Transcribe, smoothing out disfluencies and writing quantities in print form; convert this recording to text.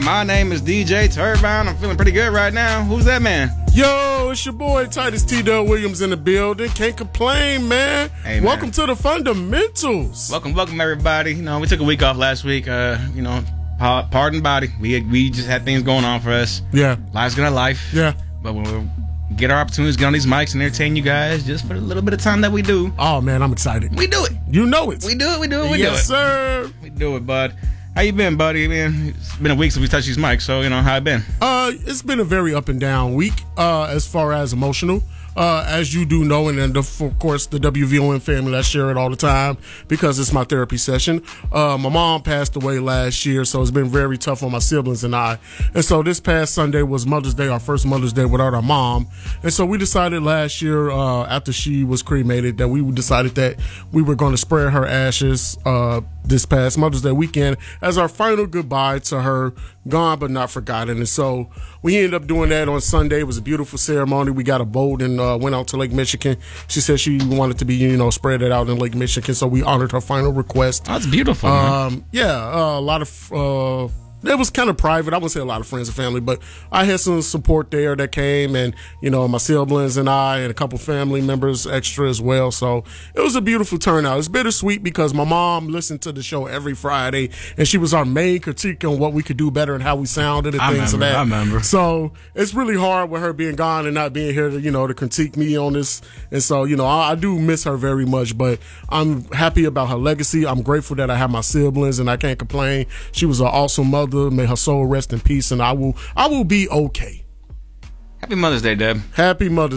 My name is DJ Turbine. I'm feeling pretty good right now. Who's that man? Yo, it's your boy Titus T. Dub Williams in the building. Can't complain, man. Hey, man. Welcome to the fundamentals. Welcome, everybody. We took a week off last week. Pardon body. We just had things going on for us. Yeah. Life's gonna life. Yeah. But when we get our opportunities, get on these mics and entertain you guys just for the little bit of time that we do. Oh, man, I'm excited. We do it. You know it. We do it. Yes, sir. We do it, bud. How you been, buddy? Man, it's been a week since we touched these mics, so how it been? It's been a very up and down week as far as emotional. As you do know, and of course the WVON family, I share it all the time because it's my therapy session. My mom passed away last year, so it's been very tough on my siblings and I. And so this past Sunday was Mother's Day, our first Mother's Day without our mom. And so we decided last year, after she was cremated, that we decided that we were going to spread her ashes this past Mother's Day weekend as our final goodbye to her, gone but not forgotten. And so we ended up doing that on Sunday. It was a beautiful ceremony. We got a boat and went out to Lake Michigan. She said she wanted to be, spread it out in Lake Michigan, so we honored her final request. That's beautiful, man. A lot of it was kind of private. I wouldn't say a lot of friends and family, but I had some support there that came, and my siblings and I, and a couple family members extra as well. So it was a beautiful turnout. It's bittersweet because my mom listened to the show every Friday, and she was our main critique on what we could do better and how we sounded and things like that. I remember. So it's really hard with her being gone and not being here to to critique me on this. And so I do miss her very much, but I'm happy about her legacy. I'm grateful that I have my siblings, and I can't complain. She was an awesome mother. May her soul rest in peace, and I will be okay. Happy Mother's Day, Deb. Happy Mother's